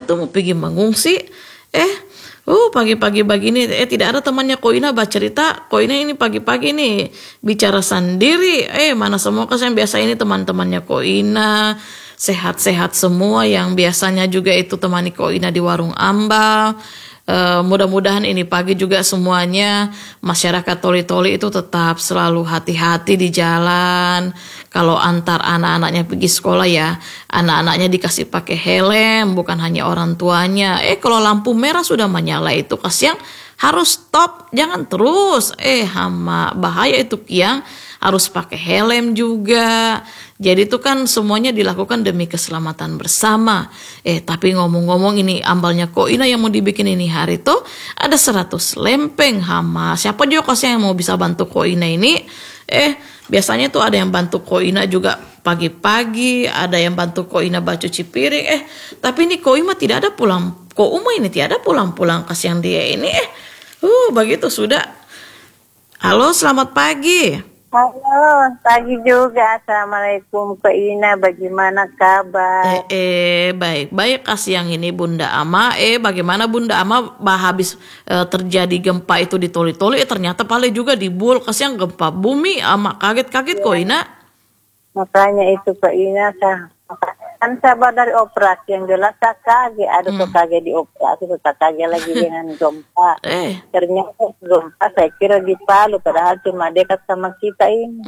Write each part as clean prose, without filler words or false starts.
tuh mau pergi mengungsi. Pagi-pagi begini, tidak ada temannya Koina baca cerita. Koina ini pagi-pagi nih bicara sendiri. Mana semua yang biasa ini teman-temannya Koina, sehat-sehat semua yang biasanya juga itu temani Koina di warung ambal. Mudah-mudahan ini pagi juga semuanya masyarakat Toli-Toli itu tetap selalu hati-hati di jalan. Kalau antar anak-anaknya pergi sekolah ya, anak-anaknya dikasih pakai helm, bukan hanya orang tuanya. Kalau lampu merah sudah menyala itu kasihan, harus stop, jangan terus. Hama bahaya itu Kiang, harus pakai helm juga. Jadi itu kan semuanya dilakukan demi keselamatan bersama. Tapi ngomong-ngomong ini ambalnya Koina yang mau dibikin ini hari tuh ada 100 lempeng Hama. Siapa juga yang mau bisa bantu Koina ini? Biasanya tuh ada yang bantu Koina juga pagi-pagi, ada yang bantu Koina cuci piring. Tapi ini Koina tidak ada pulang. Kouma ini tidak ada pulang-pulang, kasihan dia ini. Begitu sudah. Halo, selamat pagi. Halo, pagi juga. Assalamualaikum Koina, bagaimana kabar? Baik kasih yang ini Bunda Ama. Bagaimana Bunda Ama habis terjadi gempa itu di Toli-Toli, ternyata paling juga di Bul, kasih yang gempa bumi. Ama kaget-kaget Koina. Makanya itu Koina kan sabar dari operasi yang jelas tak kaget, ada tuh kaget di operasi, tak kaget lagi dengan gempa. Ternyata gempa saya kira di Palu, padahal cuma dekat sama kita ini.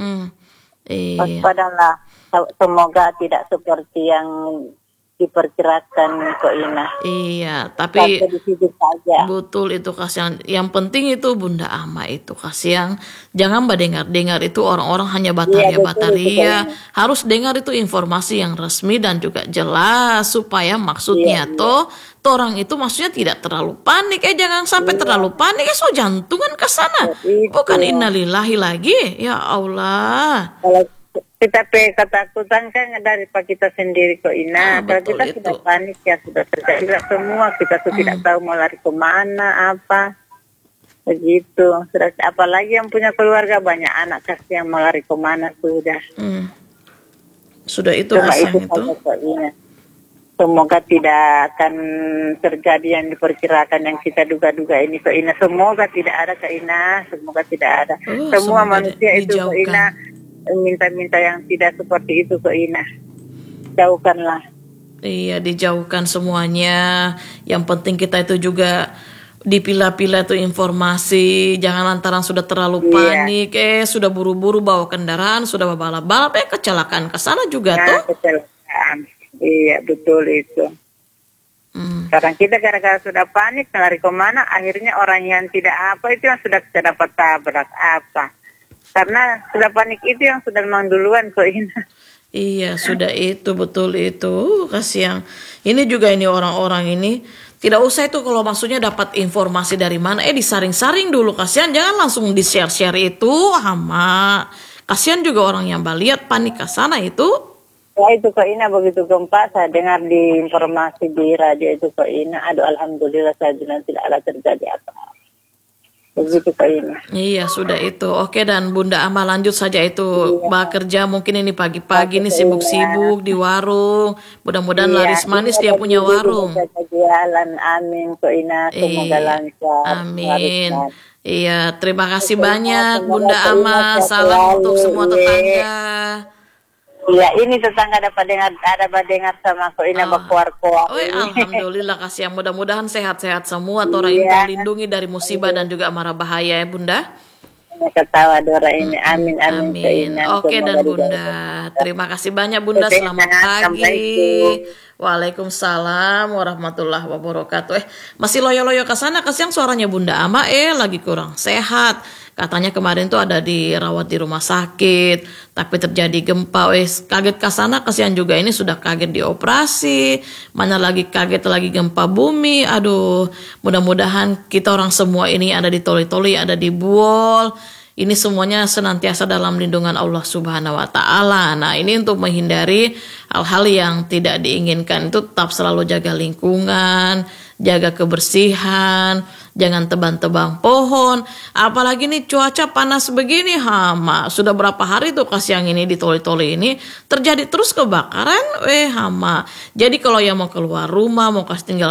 Waspadalah, semoga tidak seperti yang diperkirakan Koina. Iya, tapi saja. Betul itu kasihan. Yang penting itu Bunda Ama itu kasihan. Jangan dengar itu orang-orang hanya bataria. Harus dengar itu informasi yang resmi dan juga jelas supaya maksudnya orang itu maksudnya tidak terlalu panik. Jangan sampai terlalu panik. So jantungan ke sana. Bukan innalillahi lagi. Ya Allah. Tetapi ketakutan kan dari kita sendiri Koina. Kalau kita sudah panik ya sudah terjadi semua. Kita tuh tidak tahu mau lari kemana apa. Begitu. Apalagi yang punya keluarga banyak anak kasih yang mau lari kemana sudah. Sudah itu rasanya itu. Semoga tidak akan terjadi yang diperkirakan yang kita duga-duga ini Koina. Semoga tidak ada Koina. Semoga tidak ada. Semua manusia itu Koina. Minta-minta yang tidak seperti itu Koina. Jauhkanlah. Iya, dijauhkan semuanya. Yang penting kita itu juga dipilah-pilah itu informasi. Jangan lantaran sudah terlalu panik, sudah buru-buru bawa kendaraan, sudah balap-balap, kecelakaan ke sana juga tuh. Kecelakaan. Iya, betul itu. Sekarang kita gara-gara sudah panik, lari kemana, akhirnya orang yang tidak apa itu yang sudah kita dapat tabrak apa. Karena sudah panik itu yang sudah memang duluan Koina. Iya, sudah itu, betul itu. Kasihan. Ini juga ini orang-orang ini tidak usah itu kalau maksudnya dapat informasi dari mana, disaring-saring dulu. Kasihan, jangan langsung di-share-share itu Hama. Kasihan juga orang yang lihat panik ke sana itu. Ya itu Koina begitu gempa saya dengar di informasi di radio itu Koina. Aduh alhamdulillah saya bilang tidak ada terjadi apa-apa. Begitu Koina. Iya sudah itu. Oke, dan Bunda Ama lanjut saja itu bekerja mungkin ini pagi-pagi ini sibuk-sibuk di warung. Mudah-mudahan laris manis dia punya warung. Jalan, amin Koina, semoga lancar. Amin. Iya, terima kasih banyak Bunda Ama. Salam untuk semua tetangga. Iya, ini tetangga dapat dengar sama Koina berkuar-kuar. Alhamdulillah kasih yang mudah-mudahan sehat-sehat semua. Orang ini terlindungi dari musibah dan juga mara bahaya ya Bunda. Ketawa Dora ini, amin. Oke dan Bunda, terima kasih banyak Bunda. Selamat pagi. Waalaikumsalam warahmatullahi wabarakatuh. Masih loyo-loyo ke sana, kasihan suaranya Bunda Ama lagi kurang sehat. Katanya kemarin tuh ada dirawat di rumah sakit, tapi terjadi gempa. Kaget ke sana, kasihan juga ini sudah kaget dioperasi. Mana lagi kaget lagi gempa bumi. Aduh, mudah-mudahan kita orang semua ini ada di Toli-Toli, ada di Buol. Ini semuanya senantiasa dalam lindungan Allah Subhanahu wa Ta'ala. Nah, ini untuk menghindari hal-hal yang tidak diinginkan. Itu tetap selalu jaga lingkungan, jaga kebersihan, jangan tebang-tebang pohon. Apalagi nih cuaca panas begini Hama. Sudah berapa hari tuh kasihan ini di Toli-Toli ini terjadi terus kebakaran Hama. Jadi kalau yang mau keluar rumah, mau kasih tinggal